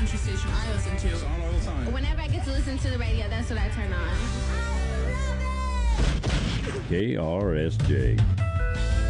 country station I listen to. It's on all the time. Whenever I get to listen to the radio, that's what I turn on. KRSJ.